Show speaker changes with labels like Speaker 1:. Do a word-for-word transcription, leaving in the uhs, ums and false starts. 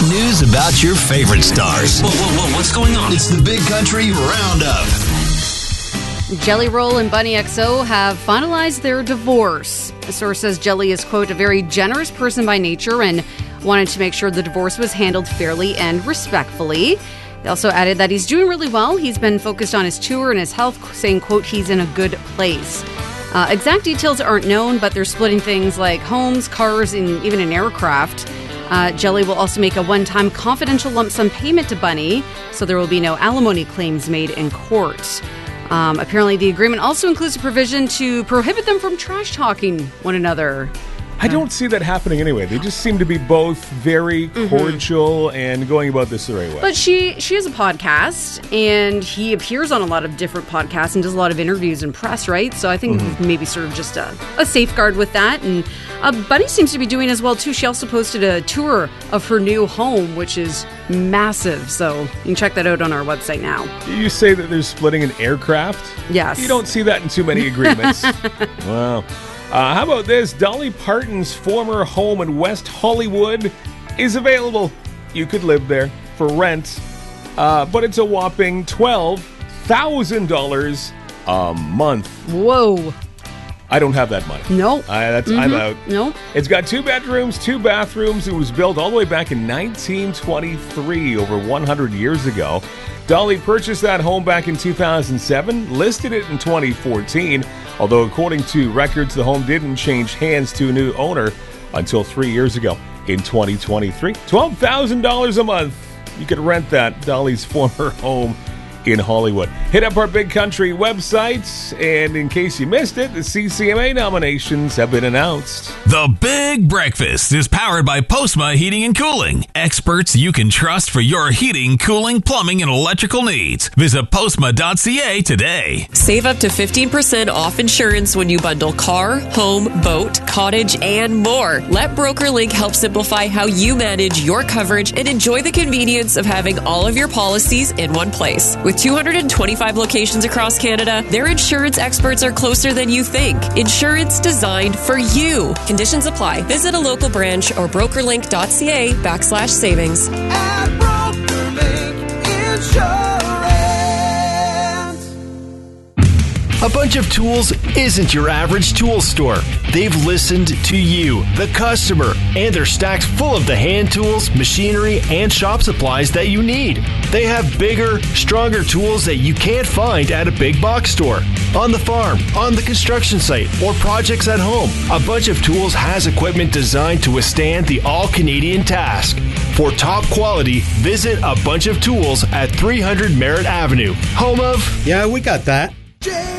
Speaker 1: news about your favorite stars.
Speaker 2: Whoa, whoa, whoa, what's going on?
Speaker 1: It's the Big Country Roundup.
Speaker 3: Jelly Roll and Bunny X O have finalized their divorce. A source says Jelly is, quote, a very generous person by nature and wanted to make sure the divorce was handled fairly and respectfully. They also added that he's doing really well. He's been focused on his tour and his health, saying, quote, he's in a good place. Uh, exact details aren't known, but they're splitting things like homes, cars, and even an aircraft. Uh, Jelly will also make a one-time confidential lump sum payment to Bunny, so there will be no alimony claims made in court. Um, apparently, the agreement also includes a provision to prohibit them from trash-talking one another.
Speaker 4: I don't see that happening anyway. They just seem to be both very cordial mm-hmm. and going about this the right way.
Speaker 3: But she she has a podcast, and he appears on a lot of different podcasts and does a lot of interviews and press, right? So I think mm-hmm. maybe sort of just a, a safeguard with that. And uh, Bunny seems to be doing as well, too. She also posted a tour of her new home, which is massive. So you can check that out on our website now.
Speaker 4: You say that they're splitting an aircraft?
Speaker 3: Yes.
Speaker 4: You don't see that in too many agreements. Wow. Uh, how about this? Dolly Parton's former home in West Hollywood is available. You could live there for rent, uh, but it's a whopping twelve thousand dollars a month.
Speaker 3: Whoa.
Speaker 4: I don't have that money.
Speaker 3: Nope.
Speaker 4: Uh, that's,
Speaker 3: mm-hmm.
Speaker 4: I'm out.
Speaker 3: Nope.
Speaker 4: It's got two bedrooms, two bathrooms. It was built all the way back in nineteen twenty-three, over one hundred years ago. Dolly purchased that home back in two thousand seven, listed it in twenty fourteen, although according to records, the home didn't change hands to a new owner until three years ago in twenty twenty-three. twelve thousand dollars a month. You could rent that, Dolly's former home in Hollywood. Hit up our Big Country websites, and in case you missed it, the C C M A nominations have been announced.
Speaker 2: The Big Breakfast is powered by Postma Heating and Cooling. Experts you can trust for your heating, cooling, plumbing, and electrical needs. Visit postma dot c a today.
Speaker 5: Save up to fifteen percent off insurance when you bundle car, home, boat, cottage, and more. Let BrokerLink help simplify how you manage your coverage and enjoy the convenience of having all of your policies in one place. With two hundred twenty-five locations across Canada, their insurance experts are closer than you think. Insurance designed for you. Conditions apply. Visit a local branch or brokerlink.ca backslash savings.
Speaker 6: At BrokerLink Insurance.
Speaker 7: A Bunch of Tools isn't your average tool store. They've listened to you, the customer, and they're stacked full of the hand tools, machinery, and shop supplies that you need. They have bigger, stronger tools that you can't find at a big box store. On the farm, on the construction site, or projects at home, A Bunch of Tools has equipment designed to withstand the all-Canadian task. For top quality, visit A Bunch of Tools at three hundred Merritt Avenue, home of...
Speaker 8: Yeah, we got that.
Speaker 6: J-